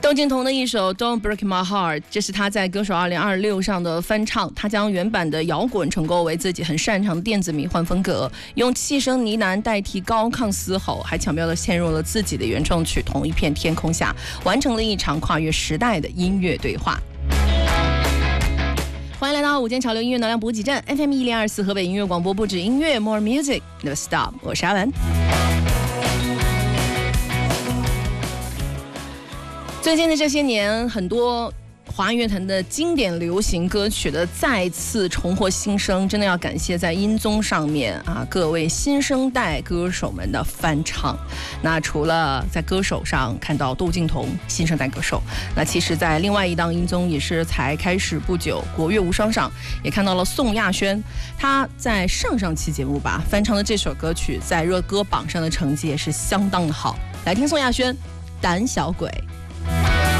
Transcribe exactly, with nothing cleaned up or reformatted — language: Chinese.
窦靖童的一首 Don't Break My Heart， 这是他在歌手二零二六上的翻唱。他将原版的摇滚重构为自己很擅长的电子迷幻风格，用气声呢喃代替高亢嘶吼，还巧妙地嵌入了自己的原创曲《同一片天空下》，完成了一场跨越时代的音乐对话。欢迎来到午间潮流音乐能量补给站 F M 一零二四河北音乐广播，不止音乐 More Music Never Stop， 我是阿文。最近的这些年，很多华语乐坛的经典流行歌曲的再次重获新生，真的要感谢在音综上面啊各位新生代歌手们的翻唱。那除了在歌手上看到窦靖童新生代歌手，那其实在另外一档音综也是才开始不久，国乐无双上也看到了宋亚轩，他在上上期节目吧翻唱的这首歌曲，在热歌榜上的成绩也是相当的好。来听宋亚轩《胆小鬼》。